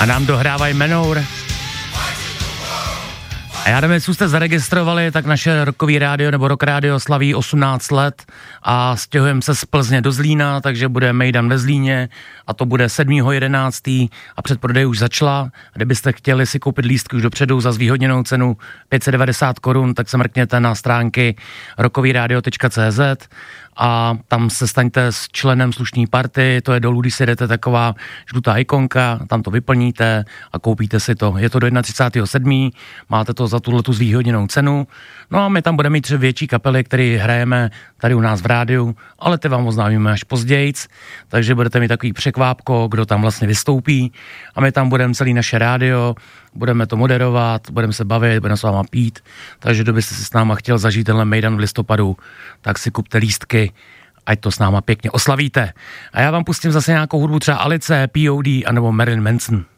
a nám dohrávají Manowar. A já nevím, jestli jste zaregistrovali, tak naše rockový rádio nebo Rock Radio slaví 18 let a stěhujeme se z Plzně do Zlína, takže bude mejdan ve Zlíně a to bude 7.11. a předprodej už začala. Kdybyste chtěli si koupit lístky už dopředu za zvýhodněnou cenu 590 korun, tak se mrkněte na stránky rockovyradio.cz a tam se staňte s členem slušný party, to je dolů, když si jdete taková žlutá ikonka, tam to vyplníte a koupíte si to. Je to do 31.7., máte to za tuhletu zvýhodněnou cenu, no a my tam budeme mít třeba větší kapely, které hrajeme tady u nás v rádiu, ale ty vám oznámíme až pozdějc, takže budete mít takový překvápko, kdo tam vlastně vystoupí a my tam budeme celý naše rádio, budeme to moderovat, budeme se bavit, budeme s váma pít, takže kdo byste si s náma chtěl zažít tenhle mejdan v listopadu, tak si kupte lístky, ať to s náma pěkně oslavíte. A já vám pustím zase nějakou hudbu, třeba Alice, POD anebo Marilyn Manson.